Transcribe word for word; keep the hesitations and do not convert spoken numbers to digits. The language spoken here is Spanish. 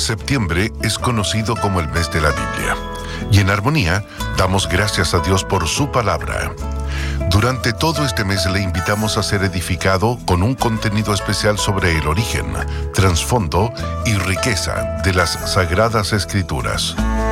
Septiembre es conocido como el mes de la Biblia, y en Armonía damos gracias a Dios por su palabra. Durante todo este mes le invitamos a ser edificado con un contenido especial sobre el origen, trasfondo y riqueza de las Sagradas Escrituras.